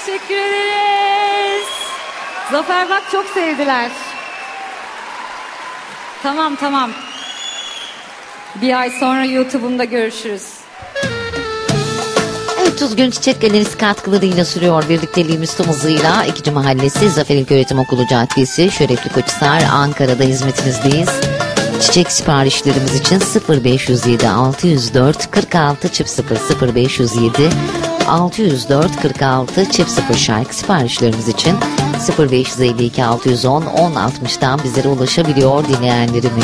teşekkür ederiz. Zafer bak çok sevdiler. Tamam. Bir ay sonra YouTube'umda görüşürüz. Evet, Tuzgün Çiçek Galerisi katkılarıyla sürüyor birlikteliğimiz tüm hızıyla. 2. Mahallesi Zafer İlköğretim Okulu Caddesi, Şerefli Koçhisar, Ankara'da hizmetinizdeyiz. Çiçek siparişlerimiz için 0507 604 46 00 0507 604 46 00 şarkı siparişlerimiz için 0552 610 1060'dan bizlere ulaşabiliyor dinleyenlerimiz.